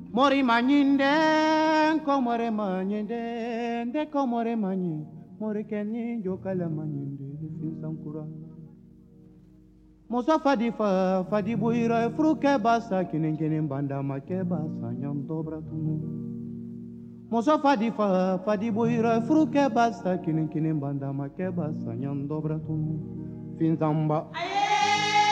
Mori manyinde, komore manyinde, de komore manyinde, mori kenyi jokala manyinde, fin sankura. Musa fadi buira, fruke basa, kinin banda make basa, nyam dobra tunu. Musa fadi buira, fruke basa, kinin banda make basa, nyam dobra tunu. Fin zamba.